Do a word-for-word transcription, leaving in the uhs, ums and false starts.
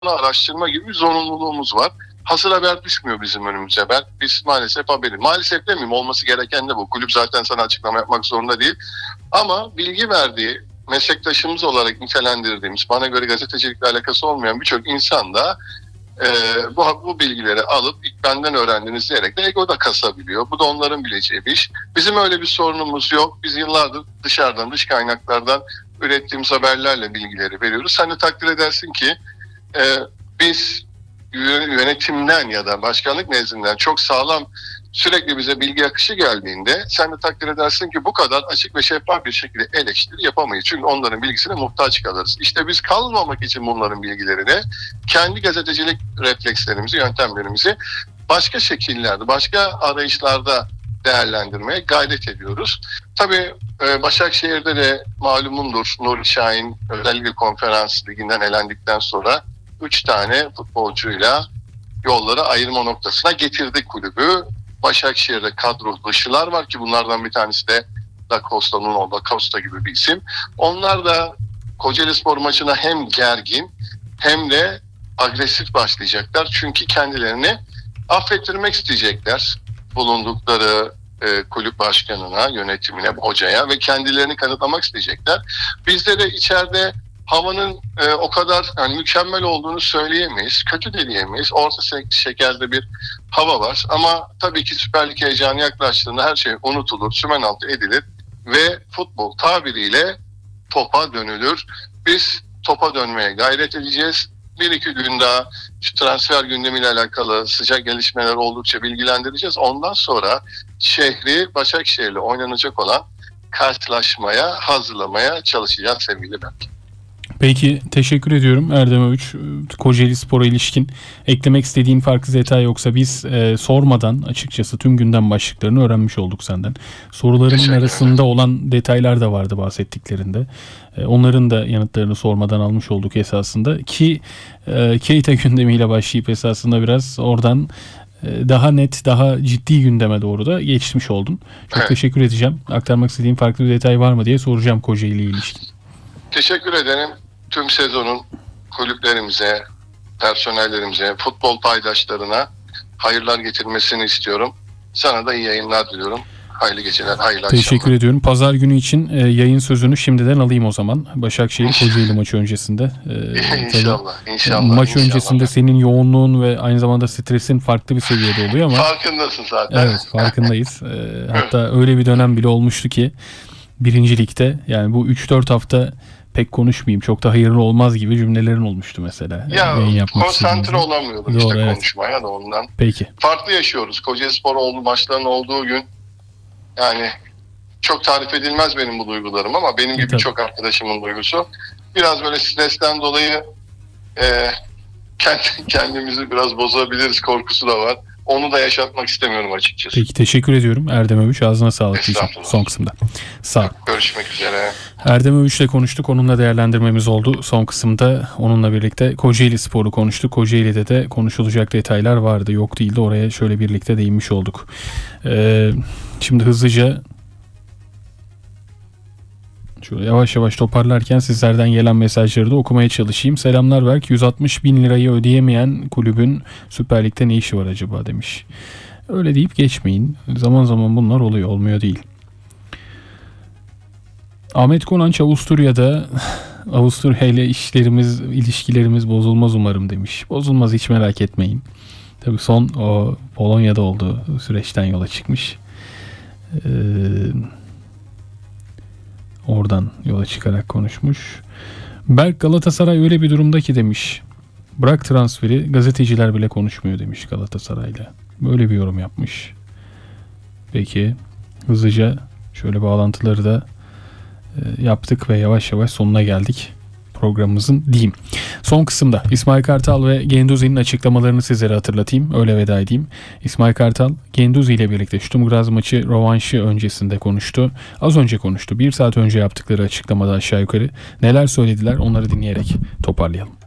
araştırma gibi bir zorunluluğumuz var. Hazır haber düşmüyor bizim önümüze. Ben, biz maalesef haberi. Maalesef demeyeyim, olması gereken de bu. Kulüp zaten sana açıklama yapmak zorunda değil. Ama bilgi verdiği, meslektaşımız olarak nitelendirdiğimiz, bana göre gazetecilikle alakası olmayan birçok insan da e, bu, bu bilgileri alıp ilk benden öğrendiniz diyerek de ego da kasabiliyor. Bu da onların bileceği bir iş. Bizim öyle bir sorunumuz yok. Biz yıllardır dışarıdan, dış kaynaklardan ürettiğimiz haberlerle bilgileri veriyoruz. Sen de takdir edersin ki e, biz yönetimden ya da başkanlık nezdinden çok sağlam, sürekli bize bilgi akışı geldiğinde sen de takdir edersin ki bu kadar açık ve şeffaf bir şekilde eleştiri yapamayız. Çünkü onların bilgisine muhtaç kalırız. İşte biz kalmamak için bunların bilgilerini, kendi gazetecilik reflekslerimizi, yöntemlerimizi başka şekillerde, başka arayışlarda değerlendirmeye gayret ediyoruz. Tabii Başakşehir'de de malumundur, Nuri Şahin özellikle konferans liginden elendikten sonra üç tane futbolcuyla yolları ayırma noktasına getirdik kulübü. Başakşehir'de kadro dışılar var ki bunlardan bir tanesi de Da Costa, Nuno Da Costa gibi bir isim. Onlar da Kocaelispor maçına hem gergin hem de agresif başlayacaklar. Çünkü kendilerini affettirmek isteyecekler bulundukları e, kulüp başkanına, yönetimine, hocaya ve kendilerini kanıtlamak isteyecekler. Bizde de içeride havanın e, o kadar yani mükemmel olduğunu söyleyemeyiz. Kötü de diyemeyiz. Orta şekerde bir hava var. Ama tabii ki Süper Lig heyecanı yaklaştığında her şey unutulur, sümen altı edilir ve futbol tabiriyle topa dönülür. Biz topa dönmeye gayret edeceğiz. Bir iki gün daha şu transfer gündemiyle alakalı sıcak gelişmeler oldukça bilgilendireceğiz. Ondan sonra şehri Başakşehir'le oynanacak olan karşılaşmaya hazırlamaya çalışacağız sevgili Berk. Peki, teşekkür ediyorum Erdem Övüç. Kocaelispor'a ilişkin eklemek istediğin farklı detay yoksa biz e, sormadan açıkçası tüm gündem başlıklarını öğrenmiş olduk senden. Sorularımın arasında olan detaylar da vardı bahsettiklerinde. E, onların da yanıtlarını sormadan almış olduk esasında ki e, Keita gündemiyle başlayıp esasında biraz oradan e, daha net, daha ciddi gündeme doğru da geçmiş oldun. Çok evet. Teşekkür edeceğim. Aktarmak istediğin farklı bir detay var mı diye soracağım Kocaeli'ye ilişkin. Teşekkür ederim. Tüm sezonun kulüplerimize, personellerimize, futbol paydaşlarına hayırlar getirmesini istiyorum. Sana da iyi yayınlar diliyorum. Hayırlı geceler, hayırlı akşamlar. Teşekkür ediyorum. Pazar günü için e, yayın sözünü şimdiden alayım o zaman. Başakşehir Kocaeli maçı öncesinde. E, inşallah, tabii, inşallah. Maç inşallah. öncesinde senin yoğunluğun ve aynı zamanda stresin farklı bir seviyede oluyor ama. Farkındasın zaten. Evet, farkındayız. E, hatta öyle bir dönem bile olmuştu ki birinci ligde yani bu üç dört hafta pek konuşmayayım, çok da hayırlı olmaz gibi cümlelerin olmuştu mesela. Ya konsantre olamıyordum Doğru, işte evet. konuşmaya da ondan. Peki. Farklı yaşıyoruz. Kocaelispor olduğu maçların olduğu gün yani çok tarif edilmez benim bu duygularım ama benim gibi çok arkadaşımın duygusu. Biraz böyle stresten dolayı e, kendimizi biraz bozabiliriz korkusu da var. Onu da yaşatmak istemiyorum açıkçası. Peki, teşekkür ediyorum Erdem Övüç. Ağzına sağlık diyeceğim son kısımda. Sağ ol. Görüşmek üzere. Erdem Övüç'le konuştuk. Onunla değerlendirmemiz oldu. Son kısımda onunla birlikte Kocaelispor'u konuştuk. Kocaeli'de de konuşulacak detaylar vardı. Yok değildi. Oraya şöyle birlikte değinmiş olduk. Ee, şimdi hızlıca şöyle yavaş yavaş toparlarken sizlerden gelen mesajları da okumaya çalışayım. Selamlar Berk. yüz altmış bin lirayı ödeyemeyen kulübün Süper Lig'de ne işi var acaba demiş. Öyle deyip geçmeyin. Zaman zaman bunlar oluyor. Olmuyor değil. Ahmet Konanç Avusturya'da Avusturya ile işlerimiz, ilişkilerimiz bozulmaz umarım demiş. Bozulmaz, hiç merak etmeyin. Tabii son o Polonya'da olduğu süreçten yola çıkmış. Eee Oradan yola çıkarak konuşmuş. Berk, Galatasaray öyle bir durumda ki demiş. Bırak transferi, gazeteciler bile konuşmuyor demiş Galatasaray'la. Böyle bir yorum yapmış. Peki, hızlıca şöyle bağlantıları da e, yaptık ve yavaş yavaş sonuna geldik programımızın diyeyim. Son kısımda İsmail Kartal ve Guendouzi'nin açıklamalarını sizlere hatırlatayım. Öyle veda edeyim. İsmail Kartal, Guendouzi ile birlikte Sturm Graz maçı rövanşı öncesinde konuştu. Az önce konuştu. Bir saat önce yaptıkları açıklamada aşağı yukarı neler söylediler onları dinleyerek toparlayalım.